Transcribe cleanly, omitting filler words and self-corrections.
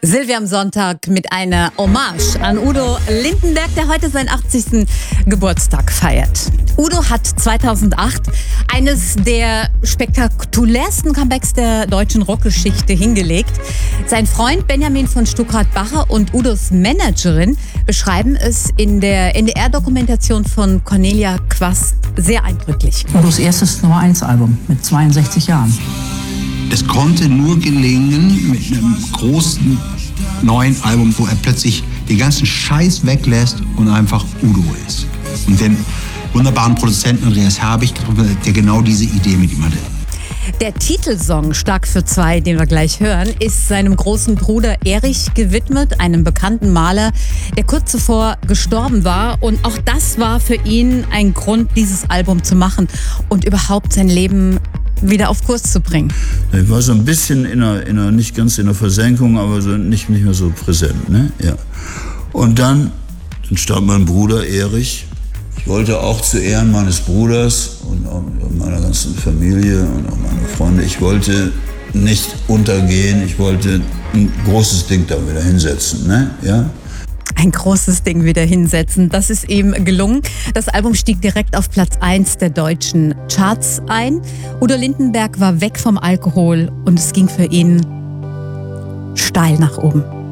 Silvia am Sonntag mit einer Hommage an Udo Lindenberg, der heute seinen 80. Geburtstag feiert. Udo hat 2008 eines der spektakulärsten Comebacks der deutschen Rockgeschichte hingelegt. Sein Freund Benjamin von Stuckrad-Barre und Udos Managerin beschreiben es in der NDR-Dokumentation von Cornelia Quast sehr eindrücklich. Udos erstes Nummer-1-Album mit 62 Jahren. Es konnte nur gelingen mit einem großen neuen Album, wo er plötzlich den ganzen Scheiß weglässt und einfach Udo ist. Und den wunderbaren Produzenten Andreas Herbig, der genau diese Idee mit ihm hatte. Der Titelsong Stark für zwei, den wir gleich hören, ist seinem großen Bruder Erich gewidmet, einem bekannten Maler, der kurz zuvor gestorben war. Und auch das war für ihn ein Grund, dieses Album zu machen und überhaupt sein Leben wieder auf Kurs zu bringen. Ich war so ein bisschen nicht ganz in der Versenkung, aber so nicht mehr so präsent. Ne? Ja. Und dann starb mein Bruder Erich. Ich wollte auch zu Ehren meines Bruders und meiner ganzen Familie und auch meiner Freunde, ich wollte nicht untergehen, ich wollte ein großes Ding da wieder hinsetzen. Ne? Ja? Ein großes Ding wieder hinsetzen. Das ist ihm gelungen. Das Album stieg direkt auf Platz 1 der deutschen Charts ein. Udo Lindenberg war weg vom Alkohol und es ging für ihn steil nach oben.